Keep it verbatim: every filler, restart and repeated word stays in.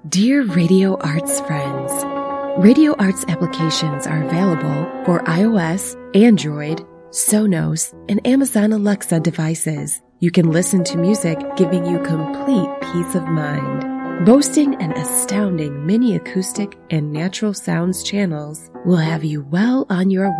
Dear Radio Arts friends, Radio Arts applications are available for iOS, Android, Sonos, and Amazon Alexa devices. You can listen to music giving you complete peace of mind. Boasting an astounding mini acoustic and natural sounds channels will have you well on your way